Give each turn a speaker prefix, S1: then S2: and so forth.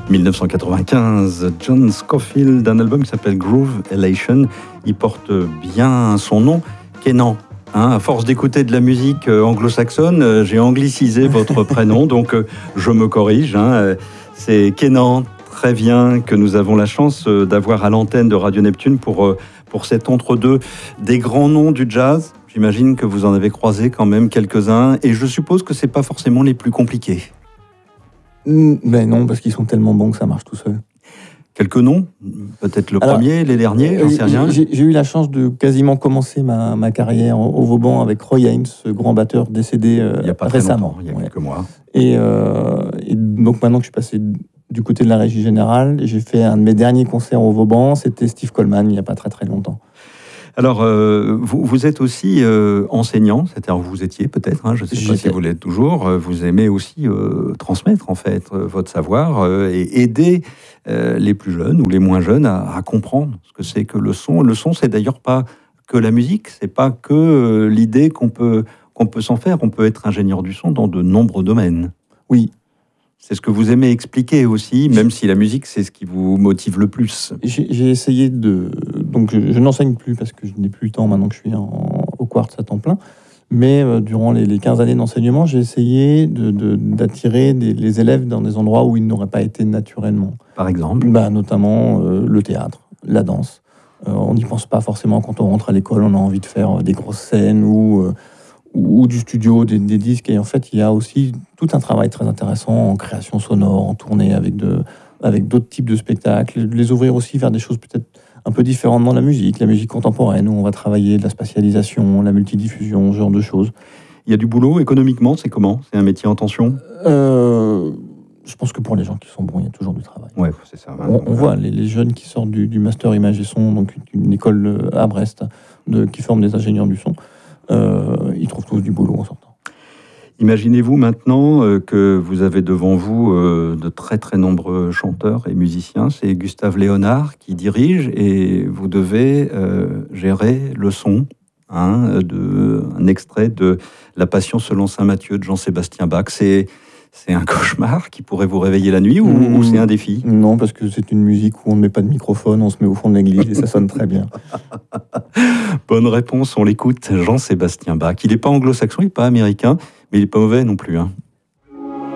S1: 1995, John Scofield, d'un album qui s'appelle Groove Elation. Il porte bien son nom, Kenan. À force d'écouter de la musique anglo-saxonne, j'ai anglicisé votre prénom, donc je me corrige. C'est Kenan, très bien, que nous avons la chance d'avoir à l'antenne de Radio Neptune pour cet entre-deux des grands noms du jazz. J'imagine que vous en avez croisé quand même quelques-uns, et je suppose que c'est pas forcément les plus compliqués.
S2: Ben non, parce qu'ils sont tellement bons que ça marche tout seul.
S1: Quelques noms, peut-être premier, les derniers, j'en sais rien.
S2: J'ai eu la chance de quasiment commencer ma carrière au Vauban avec Roy Haynes, ce grand batteur décédé
S1: il n'y a pas
S2: récemment.
S1: Il y a quelques mois.
S2: Et donc maintenant que je suis passé du côté de la Régie Générale, j'ai fait un de mes derniers concerts au Vauban, c'était Steve Coleman, il n'y a pas très longtemps.
S1: Alors, vous êtes aussi enseignant, c'est-à-dire vous étiez peut-être, je ne sais pas si vous l'êtes toujours, vous aimez aussi transmettre en fait votre savoir et aider les plus jeunes ou les moins jeunes à comprendre ce que c'est que le son. Le son, c'est d'ailleurs pas que la musique, c'est pas que l'idée qu'on peut s'en faire. On peut être ingénieur du son dans de nombreux domaines.
S2: Oui.
S1: C'est ce que vous aimez expliquer aussi, même si la musique, c'est ce qui vous motive le plus.
S2: J'ai essayé de... Donc, je n'enseigne plus parce que je n'ai plus le temps maintenant que je suis au Quartz à temps plein. Mais durant les 15 années d'enseignement, j'ai essayé d'attirer les élèves dans des endroits où ils n'auraient pas été naturellement.
S1: Par exemple
S2: notamment le théâtre, la danse. On n'y pense pas forcément quand on rentre à l'école. On a envie de faire des grosses scènes ou du studio, des disques. Et en fait, il y a aussi tout un travail très intéressant en création sonore, en tournée avec d'autres types de spectacles. Les ouvrir aussi vers des choses peut-être un peu différentes dans la musique contemporaine, où on va travailler de la spatialisation, la multidiffusion, ce genre de choses.
S1: Il y a du boulot économiquement, c'est comment ? C'est un métier en tension ?
S2: Je pense que pour les gens qui sont bons, il y a toujours du travail.
S1: Ouais, c'est ça.
S2: On voit les jeunes qui sortent du Master Image et Son, donc une école à Brest, qui forme des ingénieurs du son. Ils trouvent tous du boulot en sortant.
S1: Imaginez-vous maintenant que vous avez devant vous de très très nombreux chanteurs et musiciens. C'est Gustave Léonard qui dirige et vous devez gérer le son. Un extrait de La Passion selon saint Matthieu de Jean-Sébastien Bach. C'est un cauchemar qui pourrait vous réveiller la nuit ou c'est un défi ?
S2: Non, parce que c'est une musique où on ne met pas de microphone, on se met au fond de l'église et ça sonne très bien.
S1: Bonne réponse, on l'écoute, Jean-Sébastien Bach. Il n'est pas anglo-saxon, il n'est pas américain, mais il n'est pas mauvais non plus.